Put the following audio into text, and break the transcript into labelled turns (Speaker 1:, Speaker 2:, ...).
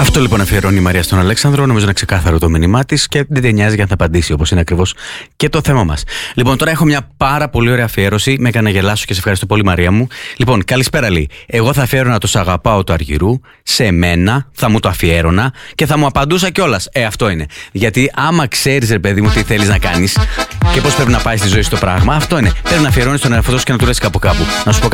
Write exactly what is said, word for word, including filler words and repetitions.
Speaker 1: Αυτό λοιπόν αφιερώνει η Μαρία στον Αλέξανδρο. Νομίζω είναι ξεκάθαρο το μήνυμά της και δεν την νοιάζει για να θα απαντήσει, όπως είναι ακριβώς και το θέμα μας. Λοιπόν, τώρα έχω μια πάρα πολύ ωραία αφιέρωση. Με έκανε να γελάσω και σε ευχαριστώ πολύ, Μαρία μου. Λοιπόν, καλησπέρα, λέει. Εγώ θα αφιέρωνα το σ' αγαπάω του Αργυρού σε μένα, θα μου το αφιέρωνα και θα μου απαντούσα κιόλας. Ε, αυτό είναι. Γιατί άμα ξέρεις, ρε παιδί μου, τι θέλεις να κάνεις και πώς πρέπει να πάει στη ζωή στο πράγμα, αυτό είναι. Πρέπει να αφιερώνεις τον εαυτό σου και να του λες κάπου κάπου. Να σου πω